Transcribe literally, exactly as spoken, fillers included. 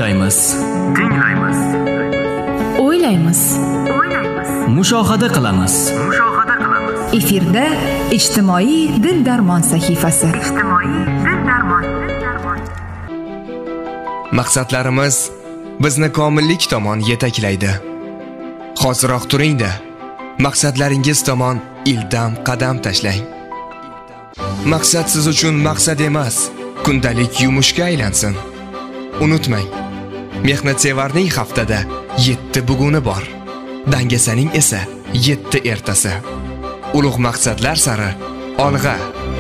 Tinglaymiz. Tinglaymiz. O'ylaymiz. O'ylaymiz. Mushohada qilamiz. Mushohada qilamiz. Efirda ijtimoiy dil darmon sahifasi. Ijtimoiy dil darmon. Maqsadlarimiz bizni komillik tomon yetaklaydi. Hoziroq turing-da, maqsadlaringiz tomon ildam qadam tashlang. Maqsad siz uchun maqsad emas, kundalik yumushga aylansin. Unutmang, mehnatsevarning haftada yetti buguni bor. Dangasaning esa yetti ertasi. Ulug' maqsadlar sari olg'a.